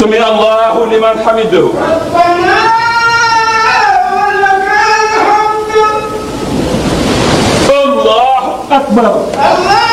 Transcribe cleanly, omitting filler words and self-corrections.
سمع الله لمن حمده ربنا ولك الحمد الله أكبر الله